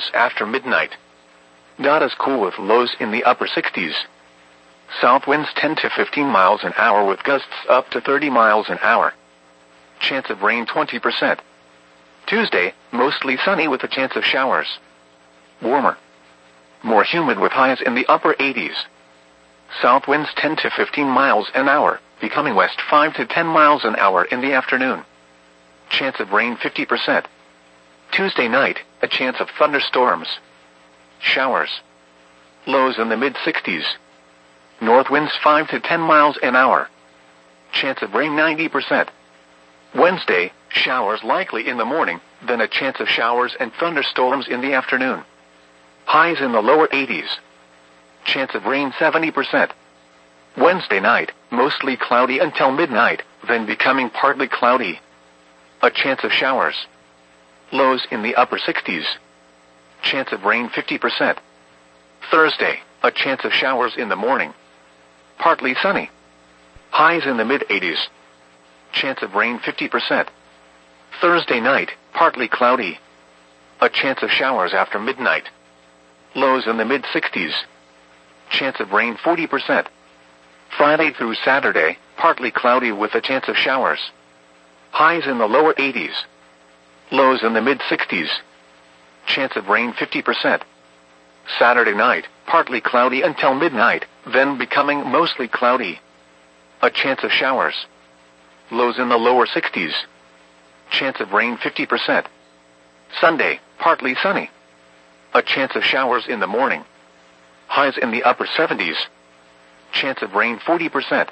after midnight. Not as cool with lows in the upper 60s. South winds 10 to 15 miles an hour with gusts up to 30 miles an hour. Chance of rain 20%. Tuesday, mostly sunny with a chance of showers. Warmer. More humid with highs in the upper 80s. South winds 10 to 15 miles an hour, becoming west 5 to 10 miles an hour in the afternoon. Chance of rain 50%. Tuesday night, a chance of thunderstorms. Showers. Lows in the mid-60s. North winds 5 to 10 miles an hour. Chance of rain 90%. Wednesday, showers likely in the morning, then a chance of showers and thunderstorms in the afternoon. Highs in the lower 80s. Chance of rain 70%. Wednesday night, mostly cloudy until midnight, then becoming partly cloudy. A chance of showers. Lows in the upper 60s. Chance of rain 50%. Thursday, a chance of showers in the morning. Partly sunny. Highs in the mid-80s. Chance of rain 50%. Thursday night, partly cloudy. A chance of showers after midnight. Lows in the mid-60s. Chance of rain 40%. Friday through Saturday, partly cloudy with a chance of showers. Highs in the lower 80s. Lows in the mid-60s. Chance of rain 50%. Saturday night, partly cloudy until midnight, then becoming mostly cloudy. A chance of showers. Lows in the lower 60s. Chance of rain 50%. Sunday, partly sunny. A chance of showers in the morning. Highs in the upper 70s. Chance of rain 40%.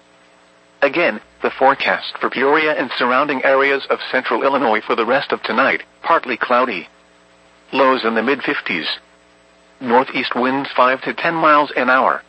Again, the forecast for Peoria and surrounding areas of central Illinois for the rest of tonight, partly cloudy. Lows in the mid-50s. Northeast winds 5 to 10 miles an hour.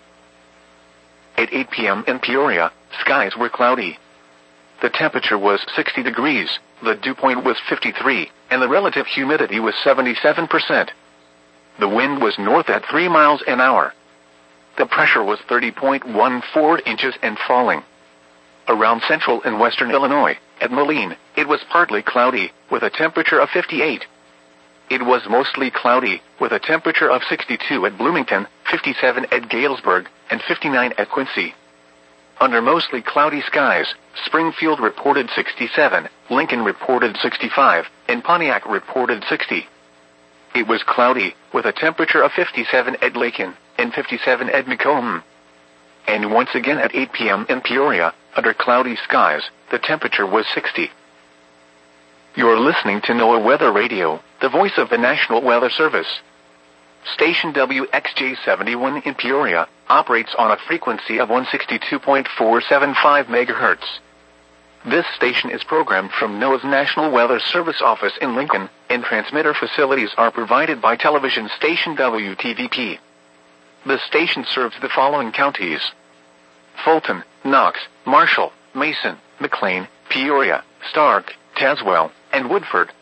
At 8 p.m. in Peoria, skies were cloudy. The temperature was 60 degrees, the dew point was 53, and the relative humidity was 77%. The wind was north at 3 miles an hour. The pressure was 30.14 inches and falling. Around central and western Illinois, at Moline, it was partly cloudy, with a temperature of 58. It was mostly cloudy, with a temperature of 62 at Bloomington, 57 at Galesburg, and 59 at Quincy. Under mostly cloudy skies, Springfield reported 67, Lincoln reported 65, and Pontiac reported 60. It was cloudy, with a temperature of 57 at Lakin, and 57 at Macomb. And once again at 8 p.m. in Peoria, under cloudy skies, the temperature was 60. You're listening to NOAA Weather Radio, the voice of the National Weather Service. Station WXJ71 in Peoria operates on a frequency of 162.475 MHz. This station is programmed from NOAA's National Weather Service office in Lincoln, and transmitter facilities are provided by television station WTVP. The station serves the following counties: Fulton, Knox, Marshall, Mason, McLean, Peoria, Stark, Tazewell, and Woodford.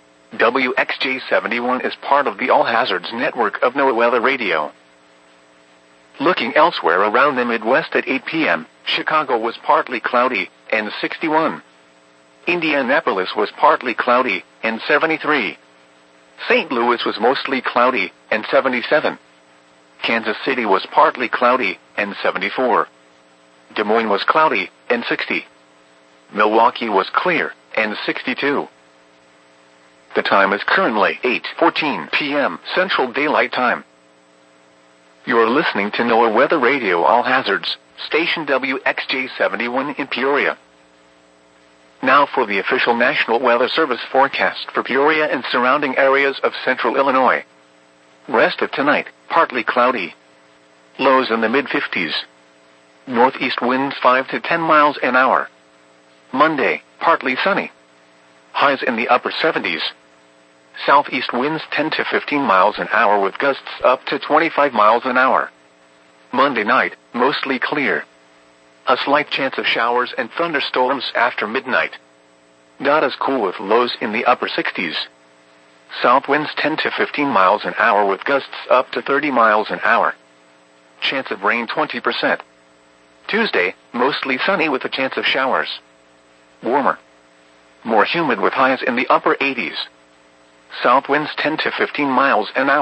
WXJ71 is part of the All Hazards network of NOAA Weather Radio. Looking elsewhere around the Midwest at 8 p.m., Chicago was partly cloudy, and 61. Indianapolis was partly cloudy, and 73. St. Louis was mostly cloudy, and 77. Kansas City was partly cloudy, and 74. Des Moines was cloudy, and 60. Milwaukee was clear, and 62. The time is currently 8:14 p.m. Central Daylight Time. You're listening to NOAA Weather Radio All Hazards, station WXJ71 in Peoria. Now for the official National Weather Service forecast for Peoria and surrounding areas of central Illinois. Rest of tonight, partly cloudy. Lows in the mid-50s. Northeast winds 5 to 10 miles an hour. Monday, partly sunny. Highs in the upper 70s. Southeast winds 10 to 15 miles an hour with gusts up to 25 miles an hour. Monday night, mostly clear. A slight chance of showers and thunderstorms after midnight. Not as cool with lows in the upper 60s. South winds 10 to 15 miles an hour with gusts up to 30 miles an hour. Chance of rain 20%. Tuesday, mostly sunny with a chance of showers. Warmer. More humid with highs in the upper 80s. South winds 10 to 15 miles an hour.